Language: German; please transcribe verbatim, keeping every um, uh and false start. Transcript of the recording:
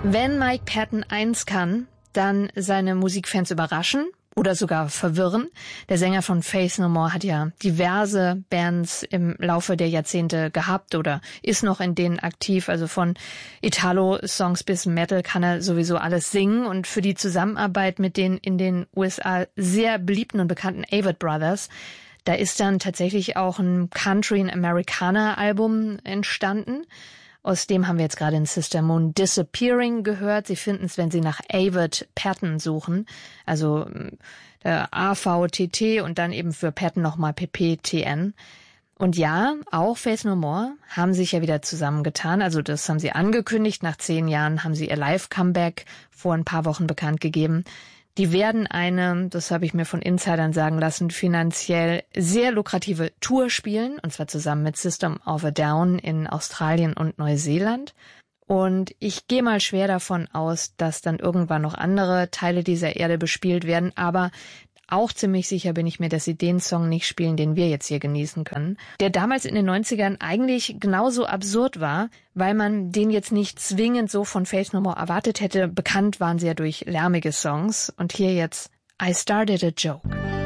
Wenn Mike Patton eins kann, dann seine Musikfans überraschen oder sogar verwirren. Der Sänger von Faith No More hat ja diverse Bands im Laufe der Jahrzehnte gehabt oder ist noch in denen aktiv. Also von Italo-Songs bis Metal kann er sowieso alles singen. Und für die Zusammenarbeit mit den in den U S A sehr beliebten und bekannten Avett Brothers, da ist dann tatsächlich auch ein Country- und Americana-Album entstanden. Aus dem haben wir jetzt gerade in Sister Moon Disappearing gehört. Sie finden es, wenn Sie nach Avett Patton suchen. Also äh, A V T T und dann eben für Patton nochmal P P T N. Und ja, auch Faith No More haben sich ja wieder zusammengetan. Also das haben sie angekündigt. Nach zehn Jahren haben sie ihr Live-Comeback vor ein paar Wochen bekannt gegeben. Die werden eine, das habe ich mir von Insidern sagen lassen, finanziell sehr lukrative Tour spielen, und zwar zusammen mit System of a Down in Australien und Neuseeland. Und ich gehe mal schwer davon aus, dass dann irgendwann noch andere Teile dieser Erde bespielt werden, aber auch ziemlich sicher bin ich mir, dass sie den Song nicht spielen, den wir jetzt hier genießen können, der damals in den neunzigern eigentlich genauso absurd war, weil man den jetzt nicht zwingend so von Faith No More erwartet hätte. Bekannt waren sie ja durch lärmige Songs. Und hier jetzt I Started a Joke.